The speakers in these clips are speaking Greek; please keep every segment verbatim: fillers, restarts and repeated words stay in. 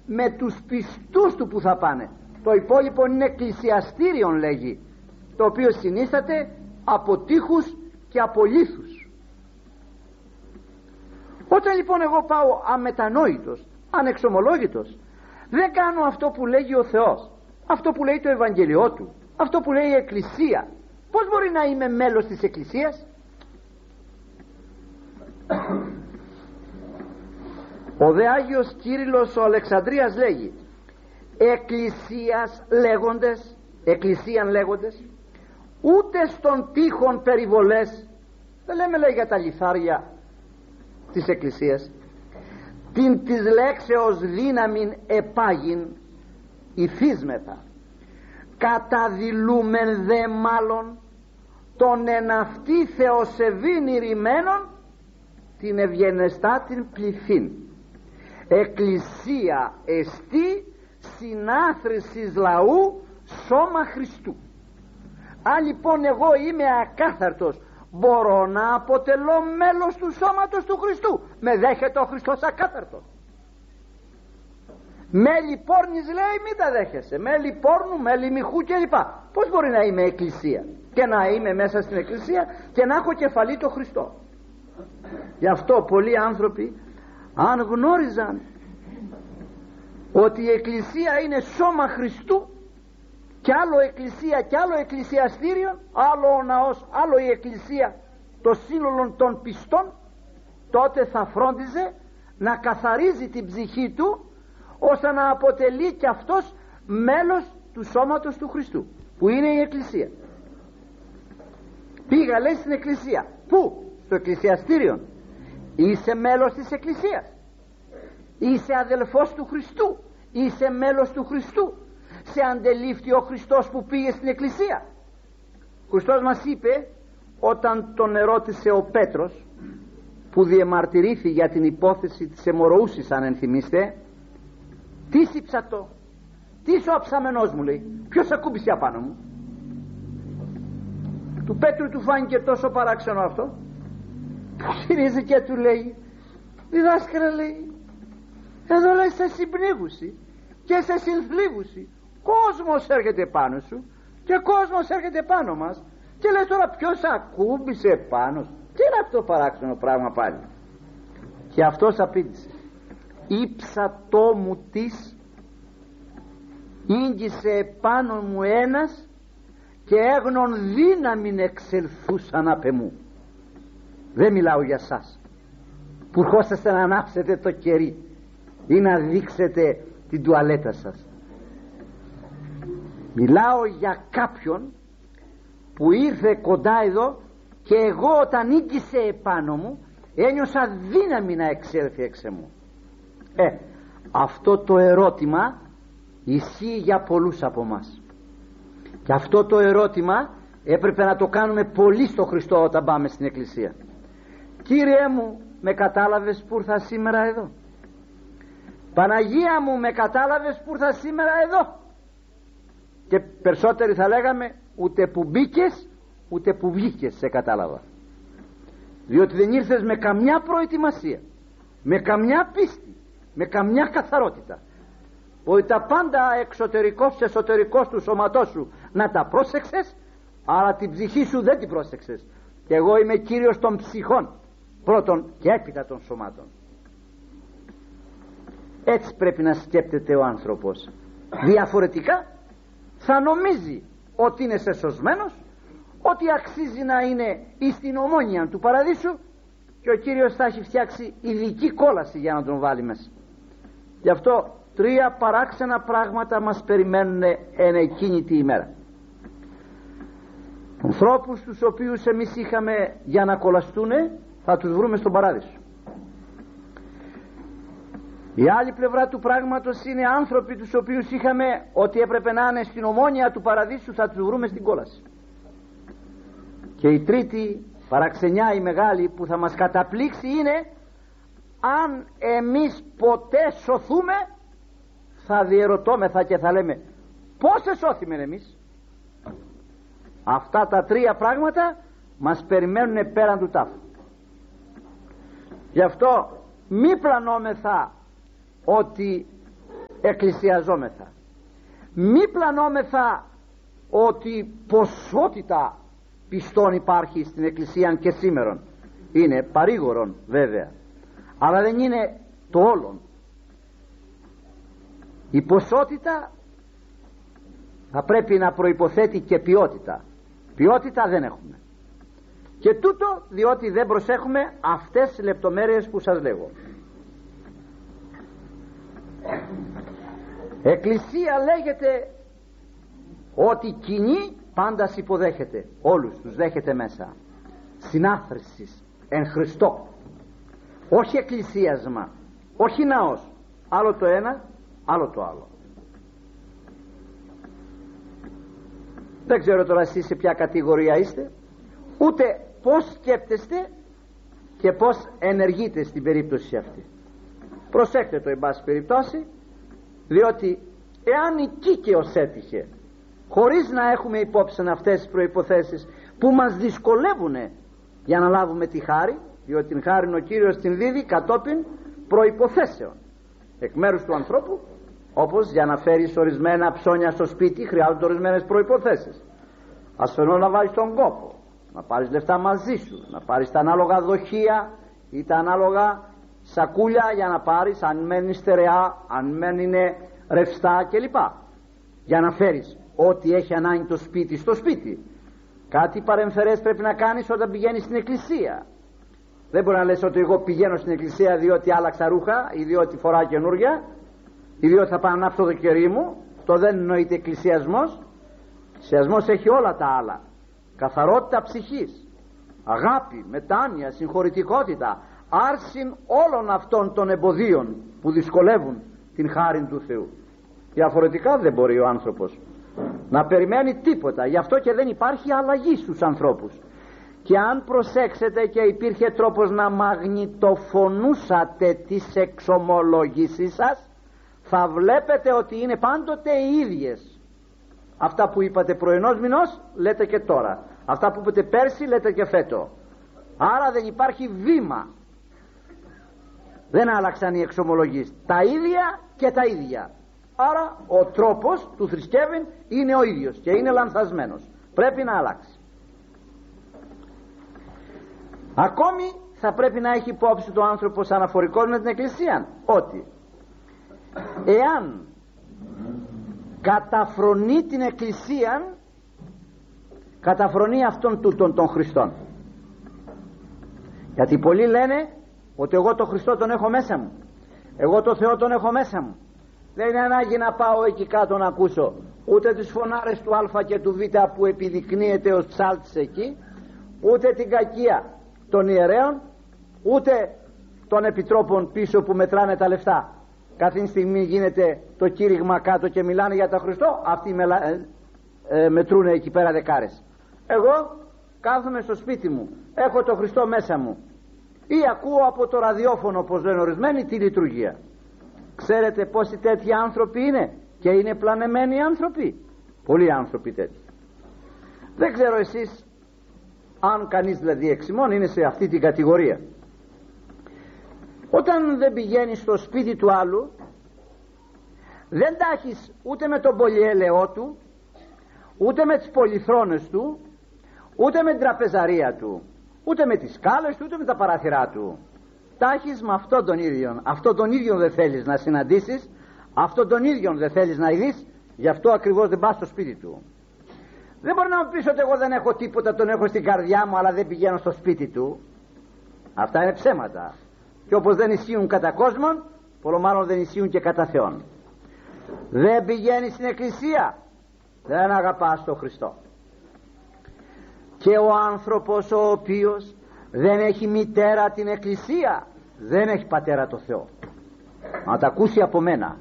με τους πιστούς του που θα πάνε. Το υπόλοιπο είναι εκκλησιαστήριον, λέγει, το οποίο συνίσταται από τείχους και από λίθους. Όταν λοιπόν εγώ πάω αμετανόητος, ανεξομολόγητος, δεν κάνω αυτό που λέγει ο Θεός, αυτό που λέει το Ευαγγελιό του, αυτό που λέει η Εκκλησία, πώς μπορεί να είμαι μέλος της Εκκλησίας? Ο δε Άγιος Κύριλλος ο Αλεξανδρίας λέγει, εκκλησίας λέγοντες, εκκλησίαν λέγοντες, ούτε στον τείχον περιβολές, δεν λέμε λέει για τα λιθάρια της Εκκλησίας, την της λέξεως δύναμην επάγειν υφίσμεθα, καταδηλούμεν δε μάλλον τον εν αυτή θεοσεβήν ηρημένον την ευγενεστά την πληθύν. Εκκλησία εστί συνάθρησης λαού σώμα Χριστού. Αν λοιπόν εγώ είμαι ακάθαρτος, μπορώ να αποτελώ μέλος του σώματος του Χριστού? Με δέχεται ο Χριστός ακάθαρτος? Μέλη πόρνης λέει μην τα δέχεσαι, μέλη πόρνου, μέλη μυχού κλπ. Πώς μπορεί να είμαι εκκλησία και να είμαι μέσα στην εκκλησία και να έχω κεφαλή το Χριστό? Γι' αυτό πολλοί άνθρωποι, αν γνώριζαν ότι η εκκλησία είναι σώμα Χριστού, και άλλο εκκλησία και άλλο εκκλησιαστήριο, άλλο ο ναός, άλλο η εκκλησία, το σύνολο των πιστών, τότε θα φρόντιζε να καθαρίζει την ψυχή του, ώστε να αποτελεί και αυτός μέλος του σώματος του Χριστού, που είναι η εκκλησία. Πήγα λέει στην εκκλησία. Πού? Στο εκκλησιαστήριο. Είσαι μέλος της εκκλησίας, είσαι αδελφός του Χριστού, είσαι μέλος του Χριστού. Σε αντελήφθη ο Χριστός που πήγε στην εκκλησία? Ο Χριστός μας είπε, όταν τον ερώτησε ο Πέτρος, που διεμαρτυρήθη για την υπόθεση της αιμορροούσης, αν ενθυμίστε, τι σύψατο, τι είσαι ο αψαμενός μου, λέει, ποιος ακούμπησε απάνω μου? Του Πέτρου του φάνηκε τόσο παράξενο αυτό, που γυρίζει και του λέει, διδάσκαλε, λέει, εδώ λέει σε συμπνίγουση και σε συνθλίβουση, κόσμος έρχεται πάνω σου και κόσμος έρχεται πάνω μας, και λέει τώρα ποιος ακούμπησε πάνω σου? Τι είναι αυτό το παράξενο πράγμα πάλι? Και αυτός απήντησε, ύψατό μου της, ήγγισε επάνω μου ένας και έγνον δύναμην εξελθούσαν απ' εμού. Δεν μιλάω για σας που ερχόσαστε να ανάψετε το κερί ή να δείξετε την τουαλέτα σας. Μιλάω για κάποιον που ήρθε κοντά εδώ και εγώ όταν ήγγισε επάνω μου ένιωσα δύναμη να εξέλθει εξ εμού. Ε, αυτό το ερώτημα ισχύει για πολλούς από μας, και αυτό το ερώτημα έπρεπε να το κάνουμε πολύ στο Χριστό όταν πάμε στην εκκλησία. Κύριε μου, με κατάλαβες που ήρθα σήμερα εδώ? Παναγία μου, με κατάλαβες που ήρθα σήμερα εδώ? Και περισσότεροι θα λέγαμε, ούτε που μπήκες ούτε που βγήκες σε κατάλαβα, διότι δεν ήρθες με καμιά προετοιμασία, με καμιά πίστη, με καμιά καθαρότητα, ότι τα πάντα εξωτερικός και εσωτερικός του σώματός σου να τα πρόσεξες, αλλά την ψυχή σου δεν την πρόσεξες. Και εγώ είμαι κύριος των ψυχών πρώτον και έπειτα των σωμάτων. Έτσι πρέπει να σκέπτεται ο άνθρωπος. Διαφορετικά θα νομίζει ότι είναι σεσωσμένος, ότι αξίζει να είναι εις την ομόνια του παραδείσου, και ο Κύριος θα έχει φτιάξει ειδική κόλαση για να τον βάλει μέσα. Γι' αυτό τρία παράξενα πράγματα μας περιμένουν εν εκείνη τη ημέρα. Ανθρώπους τους οποίους εμείς είχαμε για να κολλαστούνε θα τους βρούμε στον παράδεισο. Η άλλη πλευρά του πράγματος είναι άνθρωποι τους οποίους είχαμε ότι έπρεπε να είναι στην ομόνια του παραδείσου, θα τους βρούμε στην κόλαση. Και η τρίτη παραξενιά, η μεγάλη, που θα μας καταπλήξει είναι αν εμείς ποτέ σωθούμε, θα διερωτώμεθα και θα λέμε πώς εσώθημεν εμείς. Αυτά τα τρία πράγματα μας περιμένουν πέραν του τάφου. Γι' αυτό μη πλανόμεθα ότι εκκλησιαζόμεθα. Μη πλανόμεθα ότι ποσότητα πιστών υπάρχει στην εκκλησία και σήμερον. Είναι παρήγορον βέβαια, αλλά δεν είναι το όλον. Η ποσότητα θα πρέπει να προϋποθέτει και ποιότητα. Ποιότητα δεν έχουμε. Και τούτο διότι δεν προσέχουμε αυτές τις λεπτομέρειες που σας λέγω. Εκκλησία λέγεται ότι κοινή πάντα υποδέχεται, όλους τους δέχεται μέσα. Συνάθρησης εν Χριστώ. Όχι εκκλησίασμα, όχι ναός. Άλλο το ένα, άλλο το άλλο. Δεν ξέρω τώρα εσείς σε ποια κατηγορία είστε, ούτε πώς σκέπτεστε και πώς ενεργείτε στην περίπτωση αυτή. Προσέχτε το εν πάση περιπτώσει, διότι εάν η κίκαιος έτυχε χωρίς να έχουμε υπόψη αυτές τις προϋποθέσεις που μας δυσκολεύουν για να λάβουμε τη χάρη, διότι την χάρη ο Κύριος την δίδει κατόπιν προϋποθέσεων εκ μέρους του ανθρώπου, όπως για να φέρεις ορισμένα ψώνια στο σπίτι χρειάζονται ορισμένες προϋποθέσεις. Ασφαλώς να βάλεις τον κόπο, να πάρεις λεφτά μαζί σου, να πάρεις τα ανάλογα δοχεία ή τα ανάλογα σακούλια για να πάρεις, αν μένει στερεά, αν μένει είναι ρευστά κλπ, για να φέρεις ό,τι έχει ανάγκη το σπίτι στο σπίτι. Κάτι παρεμφερές πρέπει να κάνεις όταν πηγαίνεις στην εκκλησία. Δεν μπορεί να λες ότι εγώ πηγαίνω στην εκκλησία διότι άλλαξα ρούχα ή διότι φοράω καινούρια ή διότι θα πάω να ανάψω το κερί μου. Αυτό δεν εννοείται εκκλησιασμός. Εκκλησιασμός έχει όλα τα άλλα. Καθαρότητα ψυχής, αγάπη, μετάνοια, συγχωρητικότητα, άρσιν όλων αυτών των εμποδίων που δυσκολεύουν την χάριν του Θεού. Διαφορετικά δεν μπορεί ο άνθρωπος να περιμένει τίποτα. Γι' αυτό και δεν υπάρχει αλλαγή στους ανθρώπους. Και αν προσέξετε και υπήρχε τρόπος να μαγνητοφωνούσατε τις εξομολογήσεις σας, θα βλέπετε ότι είναι πάντοτε οι ίδιες. Αυτά που είπατε πρωινός μηνός λέτε και τώρα, αυτά που είπατε πέρσι λέτε και φέτο. Άρα δεν υπάρχει βήμα. Δεν άλλαξαν οι εξομολογήσεις, τα ίδια και τα ίδια. Άρα ο τρόπος του θρησκεύειν είναι ο ίδιος και είναι λανθασμένος. Πρέπει να αλλάξει. Ακόμη θα πρέπει να έχει υπόψη το άνθρωπος αναφορικός με την Εκκλησία ότι εάν καταφρονεί την Εκκλησία, καταφρονεί αυτόν τούτον των Χριστών. Γιατί πολλοί λένε ότι εγώ τον Χριστό τον έχω μέσα μου, εγώ τον Θεό τον έχω μέσα μου. Δεν είναι ανάγκη να πάω εκεί κάτω να ακούσω ούτε τις φωνάρες του Α και του Β που επιδεικνύεται ως ψάλτης εκεί, ούτε την κακία των ιερέων, ούτε των επιτρόπων πίσω που μετράνε τα λεφτά. Κάθε στιγμή γίνεται το κήρυγμα κάτω και μιλάνε για τον Χριστό, αυτοί μελα... ε, ε, μετρούνε εκεί πέρα δεκάρες. Εγώ κάθομαι στο σπίτι μου, έχω τον Χριστό μέσα μου, ή ακούω από το ραδιόφωνο, όπως λένε ορισμένοι, τη λειτουργία. Ξέρετε πόσοι τέτοιοι άνθρωποι είναι και είναι πλανεμένοι άνθρωποι? Πολλοί άνθρωποι τέτοιοι. Δεν ξέρω εσείς αν κανείς δηλαδή εξημών είναι σε αυτή την κατηγορία. Όταν δεν πηγαίνει στο σπίτι του άλλου, δεν τα έχεις ούτε με τον πολυέλαιό του, ούτε με τις πολυθρόνες του, ούτε με την τραπεζαρία του, ούτε με τις σκάλες του, ούτε με τα παράθυρά του. Τα έχεις με αυτόν τον ίδιο. Αυτόν τον ίδιο δεν θέλεις να συναντήσεις, αυτόν τον ίδιο δεν θέλεις να ειδείς, γι' αυτό ακριβώς δεν πας στο σπίτι του. Δεν μπορεί να μου πεις ότι εγώ δεν έχω τίποτα, τον έχω στην καρδιά μου, αλλά δεν πηγαίνω στο σπίτι του. Αυτά είναι ψέματα. Και όπως δεν ισχύουν κατά κόσμον, πολλο μάλλον δεν ισχύουν και κατά Θεόν. Δεν πηγαίνεις στην εκκλησία, δεν αγαπάς τον Χριστό. Και ο άνθρωπος ο οποίος δεν έχει μητέρα την εκκλησία, δεν έχει πατέρα το Θεό. Να τα ακούσει από μένα.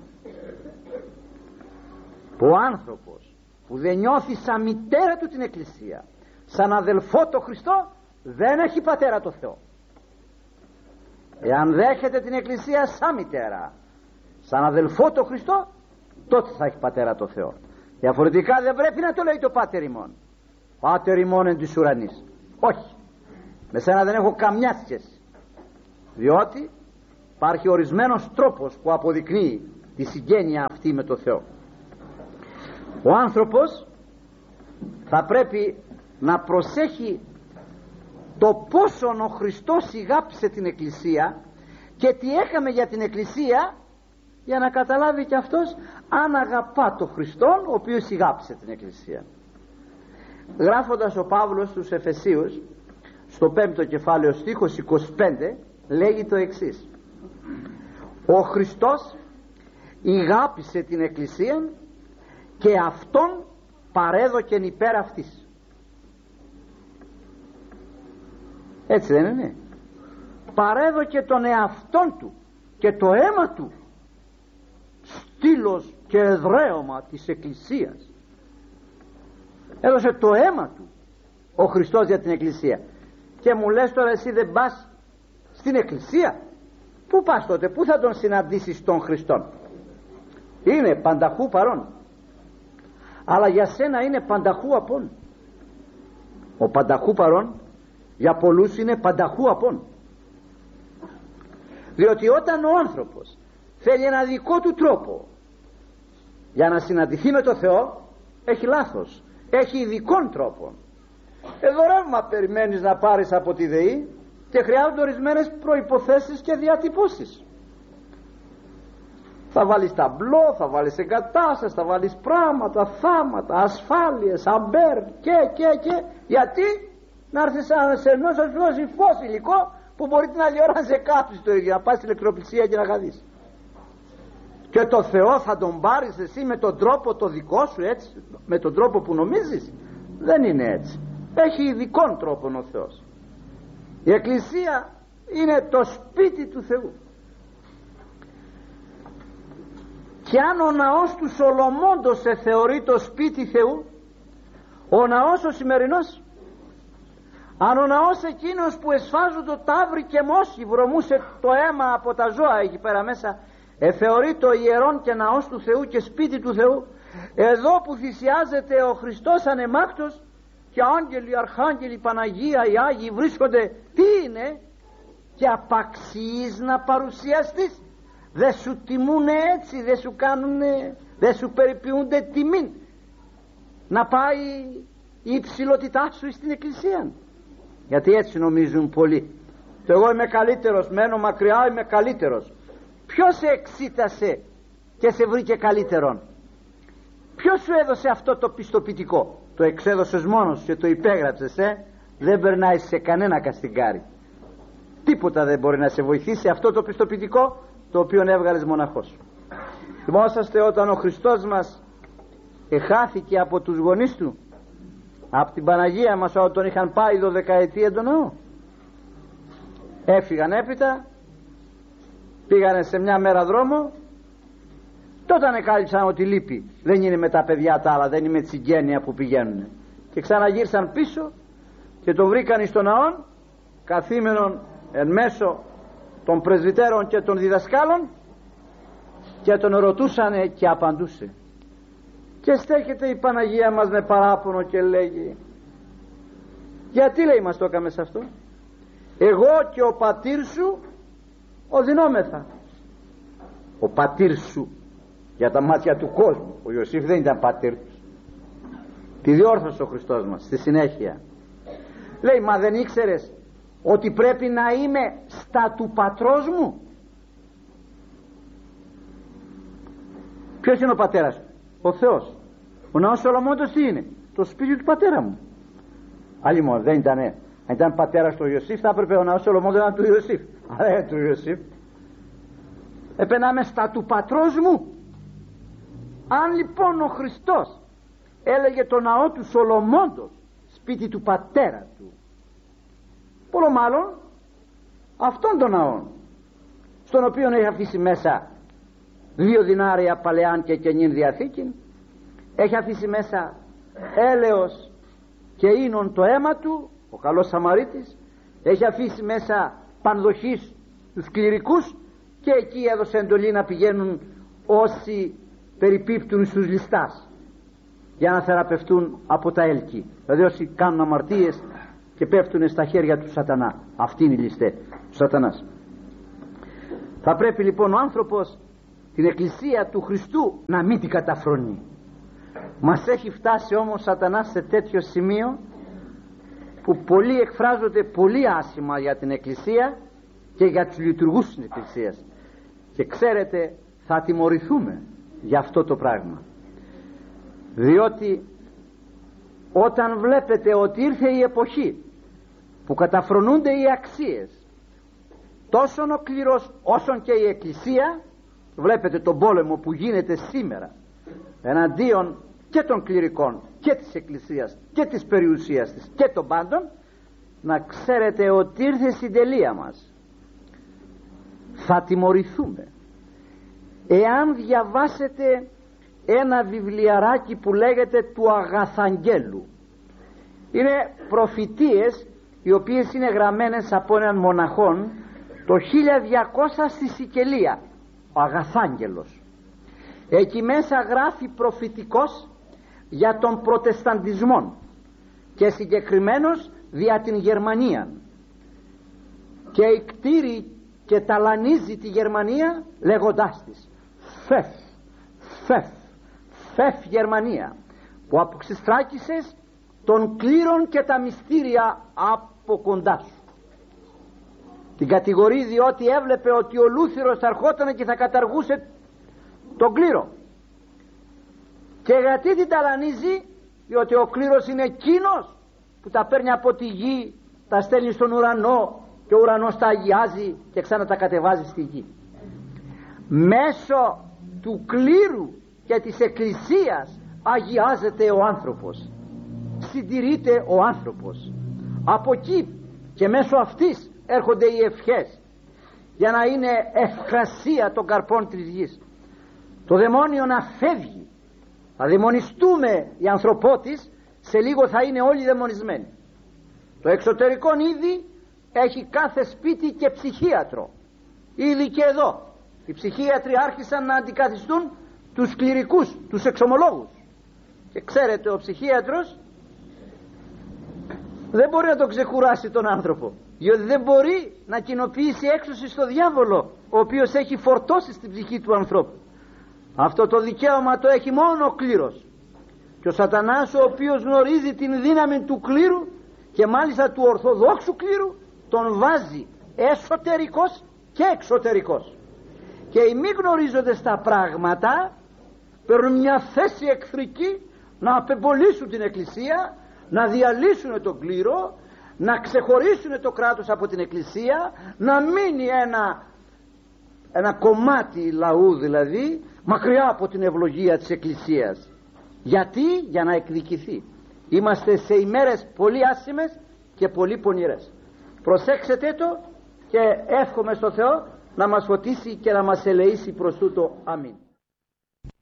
Ο άνθρωπος που δεν νιώθει σαν μητέρα του την εκκλησία, σαν αδελφό το Χριστό, δεν έχει πατέρα το Θεό. Εάν δέχεται την εκκλησία σαν μητέρα, σαν αδελφό το Χριστό, τότε θα έχει πατέρα το Θεό. Διαφορετικά δεν πρέπει να το λέει το πάτερ ημών. Πάτερ ημών εν της ουρανής. Όχι, με σένα δεν έχω καμιά σχέση, διότι υπάρχει ορισμένος τρόπος που αποδεικνύει τη συγγένεια αυτή με το Θεό. Ο άνθρωπος θα πρέπει να προσέχει το πόσον ο Χριστός ηγάπησε την Εκκλησία και τι έκαμε για την Εκκλησία, για να καταλάβει και αυτός αν αγαπά τον Χριστόν ο οποίος ηγάπησε την Εκκλησία. Γράφοντας ο Παύλος στους Εφεσίους στο πέμπτο κεφάλαιο στίχος είκοσι πέντε λέγει το εξής: ο Χριστός ηγάπησε την Εκκλησία και αυτόν παρέδοκεν υπέρ αυτής. Έτσι δεν είναι? Παρέδοκε τον εαυτόν του και το αίμα του στήλος και εδραίωμα της Εκκλησίας. Έδωσε το αίμα του ο Χριστός για την Εκκλησία. Και μου λες τώρα εσύ δεν πας στην Εκκλησία? Πού πας τότε? Πού θα τον συναντήσεις τον Χριστόν? Είναι πανταχού παρόν, αλλά για σένα είναι πανταχού απόν. Ο πανταχού παρόν για πολλούς είναι πανταχού απόν. Διότι όταν ο άνθρωπος θέλει ένα δικό του τρόπο για να συναντηθεί με το Θεό, έχει λάθος, έχει ειδικών τρόπο. Εδώ ρεύμα περιμένεις να πάρεις από τη ΔΕΗ και χρειάζονται ορισμένες προϋποθέσεις και διατυπώσεις. Θα βάλεις ταμπλό, θα βάλεις εγκατάσταση, θα βάλεις πράγματα, θάματα, ασφάλειες, αμπέρ και και και γιατί να έρθεις σε ενός να σου δώσει φως υλικό που μπορεί την άλλη ώρα να σε κάψει το ίδιο, να πας στην ηλεκτροπλησία και να γαδείς. Και το Θεό θα τον πάρεις εσύ με τον τρόπο το δικό σου, έτσι, με τον τρόπο που νομίζεις? Δεν είναι έτσι. Έχει ειδικών τρόπον ο Θεός. Η Εκκλησία είναι το σπίτι του Θεού. Και αν ο ναός του Σολομώντος σε θεωρεί το σπίτι Θεού, ο ναός ο σημερινός, αν ο ναός εκείνος που εσφάζουν το ταύρι και μόσχι βρωμούσε το αίμα από τα ζώα εκεί πέρα μέσα, ε, θεωρεί το ιερόν και ναός του Θεού και σπίτι του Θεού, εδώ που θυσιάζεται ο Χριστός ανεμάκτος και άγγελοι, αρχάγγελοι, Παναγία, οι Άγιοι βρίσκονται, τι είναι? Και απαξιείς να παρουσιαστείς? Δεν σου τιμούνε έτσι, δεν σου κάνουνε, δεν σου περιποιούνται τιμήν να πάει η υψηλότητά σου στην Εκκλησία? Γιατί έτσι νομίζουν πολλοί. Και εγώ είμαι καλύτερος, μένω μακριά, είμαι καλύτερος. Ποιος σε εξήτασε και σε βρήκε καλύτερον? Ποιος σου έδωσε αυτό το πιστοποιητικό? Το εξέδωσες μόνος και το υπέγραψες, ε? Δεν περνάει σε κανένα καστιγκάρι. Τίποτα δεν μπορεί να σε βοηθήσει αυτό το πιστοποιητικό το οποίο έβγαλες μοναχός. Θυμόσαστε όταν ο Χριστός μας εχάθηκε από τους γονείς του, από την Παναγία μας, όταν τον είχαν πάει δωδεκαετία τον ναό? Έφυγαν έπειτα, πήγανε σε μια μέρα δρόμο, τότε ανεκάλυψαν ότι λείπει. Δεν είναι με τα παιδιά τα άλλα, δεν είναι με τη συγγένεια που πηγαίνουν. Και ξαναγύρισαν πίσω και τον βρήκαν στον ναό καθήμενον εν μέσω των πρεσβυτέρων και των διδασκάλων και τον ρωτούσανε και απαντούσε. Και στέκεται η Παναγία μας με παράπονο και λέγει: γιατί, λέει, μας το έκαμε σε αυτό? Εγώ και ο πατήρ σου οδυνόμεθα. Ο πατήρ σου για τα μάτια του κόσμου, ο Ιωσήφ δεν ήταν πατήρ του. Τη διόρθωσε ο Χριστός μας στη συνέχεια. Λέει: μα δεν ήξερες ότι πρέπει να είμαι στα του πατρός μου? Ποιος είναι ο πατέρας? Ο Θεός. Ο ναός Σολομώντος τι είναι? Το σπίτι του πατέρα μου. Άλλη μόνο, δεν ήτανε. Αν ήταν πατέρας του Ιωσήφ θα έπρεπε ο ναός Σολομώντος να είναι του Ιωσήφ. Αλλά είναι του Ιωσήφ. Επέναμε στα του πατρός μου. Αν λοιπόν ο Χριστός έλεγε το ναό του Σολομώντος σπίτι του πατέρα του, πολλο μάλλον αυτόν τον ναό, στον οποίο έχει αφήσει μέσα δύο δινάρια παλαιάν και καινήν διαθήκη, έχει αφήσει μέσα έλεος και ίνον το αίμα του, ο καλός Σαμαρίτης, έχει αφήσει μέσα πανδοχής τους κληρικούς και εκεί έδωσε εντολή να πηγαίνουν όσοι περιπίπτουν στους ληστάς για να θεραπευτούν από τα έλκη, δηλαδή όσοι κάνουν αμαρτίες και πέφτουν στα χέρια του σατανά. Αυτή είναι η ληστέ του σατανάς. Θα πρέπει λοιπόν ο άνθρωπος την εκκλησία του Χριστού να μην την καταφρονεί. Μας έχει φτάσει όμως ο σατανάς σε τέτοιο σημείο που πολλοί εκφράζονται πολύ άσχημα για την εκκλησία και για τους λειτουργούς της εκκλησίας, και ξέρετε θα τιμωρηθούμε για αυτό το πράγμα, διότι όταν βλέπετε ότι ήρθε η εποχή που καταφρονούνται οι αξίες, τόσο ο κλήρος όσον και η εκκλησία, βλέπετε τον πόλεμο που γίνεται σήμερα εναντίον και των κληρικών και της εκκλησίας και της περιουσίας της και των πάντων, να ξέρετε ότι ήρθε στην τελεία μας. Θα τιμωρηθούμε εάν διαβάσετε ένα βιβλιαράκι που λέγεται του Αγαθαγγέλου. Είναι προφητείες οι οποίες είναι γραμμένες από έναν μοναχόν το χίλια διακόσια στη Σικελία, ο Αγαθάγγελος. Εκεί μέσα γράφει προφητικός για τον προτεσταντισμό και συγκεκριμένος δια την Γερμανία, και εκτείρει και ταλανίζει τη Γερμανία λέγοντάς της φεφ, φεφ, φεφ Γερμανία, που αποξεστράκησες των κλήρων και τα μυστήρια από κοντά σου. Την κατηγορεί διότι έβλεπε ότι ο Λούθυρος θα ερχόταν και θα καταργούσε τον κλήρο. Και γιατί την ταλανίζει? Διότι ο κλήρος είναι εκείνος που τα παίρνει από τη γη, τα στέλνει στον ουρανό και ο ουρανός τα αγιάζει και ξανά τα κατεβάζει στη γη. Μέσω του κλήρου και της εκκλησίας αγιάζεται ο άνθρωπος, συντηρείται ο άνθρωπος. Από εκεί και μέσω αυτής έρχονται οι ευχές για να είναι ευχασία των καρπών της γης. Το δαιμόνιο να φεύγει, θα δαιμονιστούμε οι ανθρωπότης, σε λίγο θα είναι όλοι δαιμονισμένοι. Το εξωτερικό ήδη έχει κάθε σπίτι και ψυχίατρο. Ήδη και εδώ οι ψυχίατροι άρχισαν να αντικαθιστούν τους κληρικούς, τους εξομολόγους. Και ξέρετε, ο ψυχίατρος δεν μπορεί να τον ξεκουράσει τον άνθρωπο, διότι δεν μπορεί να κοινοποιήσει έξωση στο διάβολο, ο οποίος έχει φορτώσει στην ψυχή του ανθρώπου. Αυτό το δικαίωμα το έχει μόνο ο κλήρος. Και ο σατανάς, ο οποίος γνωρίζει την δύναμη του κλήρου και μάλιστα του ορθοδόξου κλήρου, τον βάζει εσωτερικός και εξωτερικός. Και οι μη γνωρίζοντες τα πράγματα παίρνουν μια θέση εχθρική να απεμπολίσουν την εκκλησία, να διαλύσουν τον κλήρο, να ξεχωρίσουν το κράτος από την εκκλησία, να μείνει ένα, ένα κομμάτι λαού δηλαδή μακριά από την ευλογία της εκκλησίας. Γιατί? Για να εκδικηθεί. Είμαστε σε ημέρες πολύ άσημες και πολύ πονηρές. Προσέξτε το και εύχομαι στο Θεό να μας φωτίσει και να μας ελεήσει προς τούτο. Αμήν.